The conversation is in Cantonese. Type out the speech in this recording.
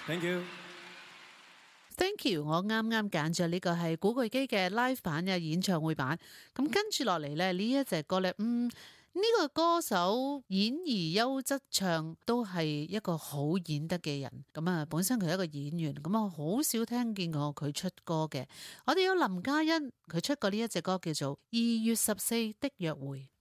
Thank you。 Thank you，我啱啱揀咗呢個係古巨基嘅 live 版嘅演唱會版，咁跟住落嚟咧呢一隻歌咧，呢個歌手演而優則唱都係一個好演得嘅人，咁啊本身佢係一個演員，咁我好少聽見過佢出歌嘅。我哋有林嘉欣，佢出過呢一隻歌叫做《2月14的約會》。